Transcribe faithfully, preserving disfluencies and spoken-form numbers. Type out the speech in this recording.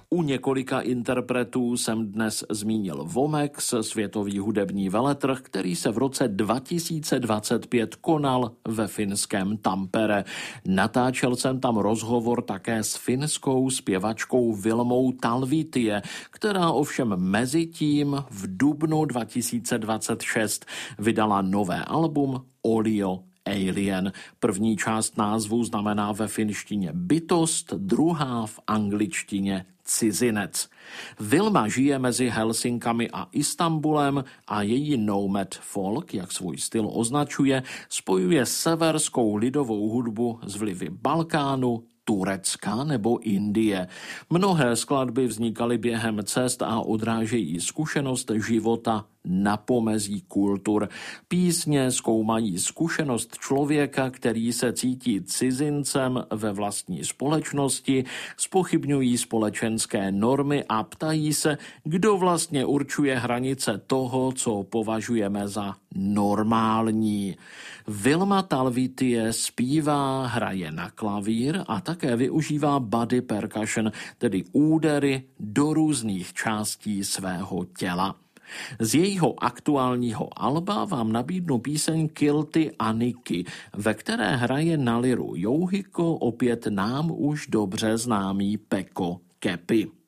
U několika interpretů jsem dnes zmínil Vomex, světový hudební veletrh, který se v roce dva tisíce dvacet pět konal ve finském Tampere. Natáčel jsem tam rozhovor také s finskou zpěvačkou Vilmou Talvitie, která ovšem mezi tím v dubnu dva tisíce dvacet šest vydala nové album Olio Alien. První část názvu znamená ve finštině bytost, druhá v angličtině cizinec. Vilma žije mezi Helsinkami a Istanbulem a její nomad folk, jak svůj styl označuje, spojuje severskou lidovou hudbu s vlivy Balkánu, Turecka nebo Indie. Mnohé skladby vznikaly během cest a odrážejí zkušenost života na pomezí kultur. Písně zkoumají zkušenost člověka, který se cítí cizincem ve vlastní společnosti, zpochybňují společenské normy a ptají se, kdo vlastně určuje hranice toho, co považujeme za normální. Vilma Talvitie zpívá, hraje na klavír a také využívá body percussion, tedy údery do různých částí svého těla. Z jejího aktuálního alba vám nabídnu píseň Kilty Aniky, ve které hraje na liru Jouhiko opět nám už dobře známý Pekko Kepi.